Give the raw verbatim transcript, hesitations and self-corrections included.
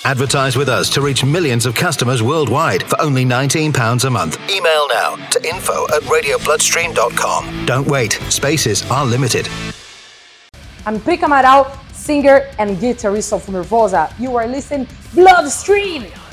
Advertise with us to reach millions of customers worldwide for only nineteen pounds a month. Email now to info at radio bloodstream dot com. Don't wait. Spaces are limited. I'm Prica Amaral, singer and guitarist of Nervosa. You are listening Bloodstream!